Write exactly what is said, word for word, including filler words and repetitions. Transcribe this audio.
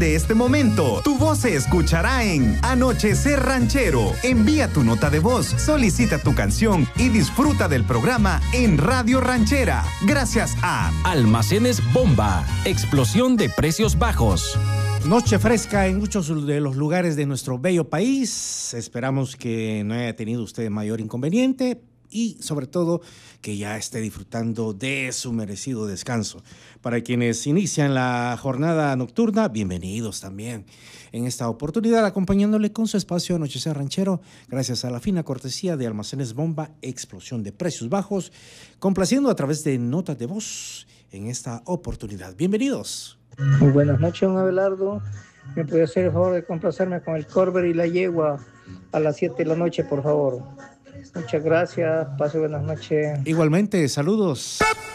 De este momento, tu voz se escuchará en Anochecer Ranchero. Envía tu nota de voz, solicita tu canción y disfruta del programa en Radio Ranchera. Gracias a Almacenes Bomba, explosión de precios bajos. Noche fresca en muchos de los lugares de nuestro bello país. Esperamos que no haya tenido usted mayor inconveniente y sobre todo que ya esté disfrutando de su merecido descanso. Para quienes inician la jornada nocturna, bienvenidos también. En esta oportunidad, acompañándole con su espacio Anochecer Ranchero, gracias a la fina cortesía de Almacenes Bomba, explosión de precios bajos, complaciendo a través de notas de voz en esta oportunidad. Bienvenidos. Muy buenas noches, don Abelardo. ¿Me puede hacer el favor de complacerme con el Corber y la Yegua a las siete de la noche, por favor? Muchas gracias. Pase buenas noches. Igualmente, saludos.